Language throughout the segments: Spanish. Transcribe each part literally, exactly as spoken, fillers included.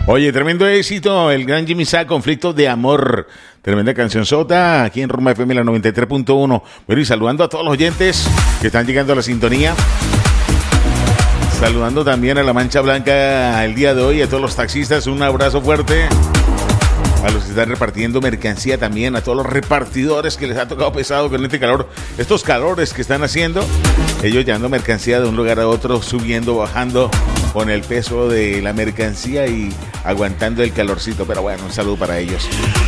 Oye, tremendo éxito, el gran Jimmy Sá, Conflicto de Amor. Tremenda canción sota, aquí en Rumba F M, la noventa y tres punto uno. Bueno, y saludando a todos los oyentes que están llegando a la sintonía. Saludando también a la Mancha Blanca el día de hoy, a todos los taxistas, un abrazo fuerte. A los que están repartiendo mercancía también, a todos los repartidores que les ha tocado pesado con este calor, estos calores que están haciendo, ellos llevando mercancía de un lugar a otro, subiendo, bajando con el peso de la mercancía y aguantando el calorcito, pero bueno, un saludo para ellos.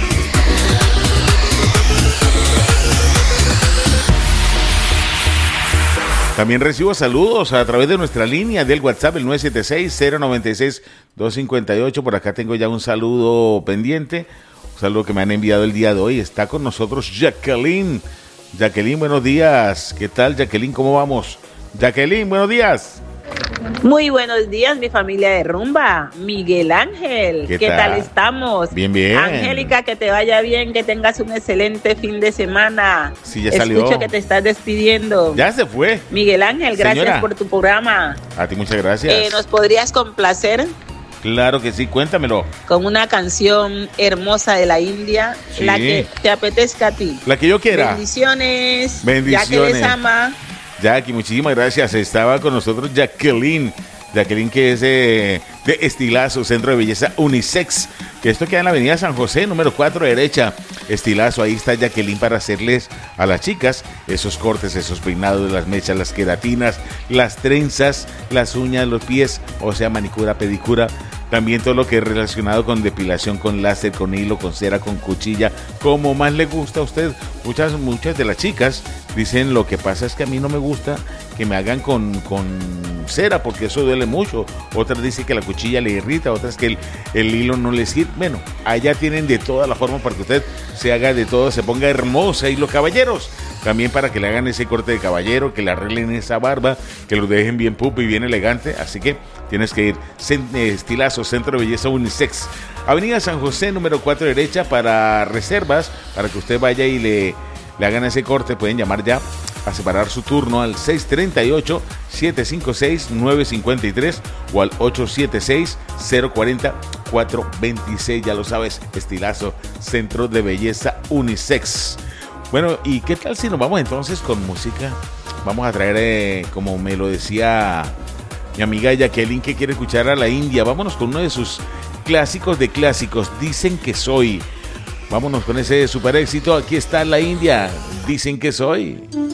También recibo saludos a través de nuestra línea del WhatsApp, el nueve siete seis, cero nueve seis, dos cinco ocho. Por acá tengo ya un saludo pendiente, un saludo que me han enviado el día de hoy. Está con nosotros Jacqueline. Jacqueline, buenos días. ¿Qué tal, Jacqueline? ¿Cómo vamos? Jacqueline, buenos días. Muy buenos días, mi familia de Rumba. Miguel Ángel, ¿qué, ¿Qué tal? tal estamos? Bien, bien. Angélica, que te vaya bien, que tengas un excelente fin de semana. Sí, ya salió. Escucho que te estás despidiendo. Ya se fue. Miguel Ángel, gracias Señora. por tu programa. A ti muchas gracias. Eh, ¿Nos podrías complacer? Claro que sí, cuéntamelo. Con una canción hermosa de la India, sí. La que te apetezca a ti. La que yo quiera. Bendiciones. Bendiciones. Ya que les ama. Jackie, muchísimas gracias. Estaba con nosotros Jacqueline. Jacqueline, que es de, de Estilazo, Centro de Belleza Unisex, que esto queda en la avenida San José, número cuatro, derecha. Estilazo, ahí está Jacqueline para hacerles a las chicas esos cortes, esos peinados, las mechas, las queratinas, las trenzas, las uñas, los pies, o sea, manicura, pedicura. También todo lo que es relacionado con depilación, con láser, con hilo, con cera, con cuchilla, como más le gusta a usted. Muchas, muchas de las chicas dicen, lo que pasa es que a mí no me gusta que me hagan con, con cera porque eso duele mucho. Otras dicen que la cuchilla le irrita, otras que el, el hilo no le sirve. Bueno, allá tienen de toda la forma para que usted se haga de todo, se ponga hermosa. Y los caballeros, también para que le hagan ese corte de caballero, que le arreglen esa barba, que lo dejen bien pupo y bien elegante. Así que tienes que ir. Estilazo, Centro de Belleza Unisex, avenida San José, número cuatro, derecha. Para reservas, para que usted vaya y le, le hagan ese corte, pueden llamar ya a separar su turno al seis tres ocho, siete cinco seis, nueve cinco tres o al ocho siete seis, cero cuatro cero, cuatro dos seis. Ya lo sabes, Estilazo, Centro de Belleza Unisex. Bueno, ¿y qué tal si nos vamos entonces con música? Vamos a traer, eh, como me lo decía mi amiga Jacqueline, que quiere escuchar a la India. Vámonos con uno de sus clásicos de clásicos, Dicen que soy. Vámonos con ese super éxito. Aquí está la India, Dicen que soy.